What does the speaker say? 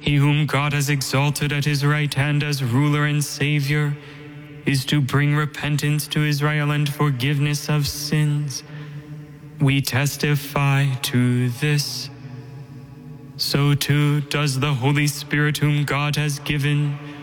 He whom God has exalted at his right hand as ruler and Savior is to bring repentance to Israel and forgiveness of sins. We testify to this. So too does the Holy Spirit whom God has given